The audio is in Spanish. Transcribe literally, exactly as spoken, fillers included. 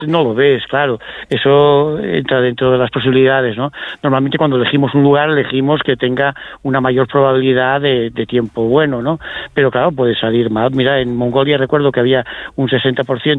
no lo ves, claro. Eso entra dentro de las posibilidades, ¿no? Normalmente cuando elegimos un lugar, elegimos que tenga una mayor probabilidad de, de tiempo bueno, ¿no? Pero claro, puede salir mal. Mira, en Mongolia recuerdo que había un sesenta por ciento